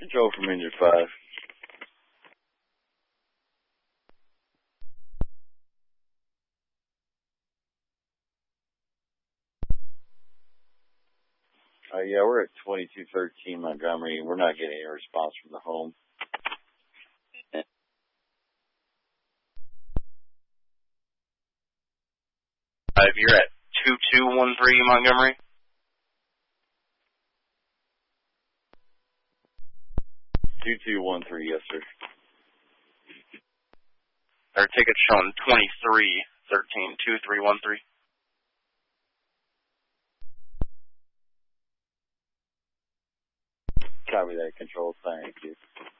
Control from Injured 5. Yeah, we're at 2213 Montgomery. We're not getting any response from the home. You're at 2213 Montgomery. 2213, yes, sir. Our ticket's showing 2313, 2313. Copy that, Control. Thank you.